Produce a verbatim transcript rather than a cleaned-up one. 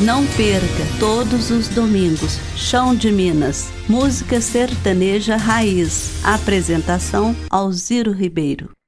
Não perca, todos os domingos, Chão de Minas, música sertaneja raiz. Apresentação, Alziro Ribeiro.